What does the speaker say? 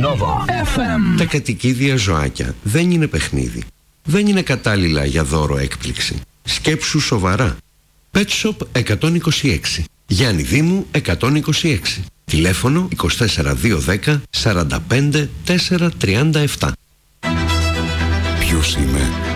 Nova FM. Τα κατοικίδια ζωάκια δεν είναι παιχνίδι. Δεν είναι κατάλληλα για δώρο έκπληξη. Σκέψου σοβαρά. Pet Shop 126. Γιάννη Δήμου 126. Τηλέφωνο 24210 45 437. Ποιος είμαι?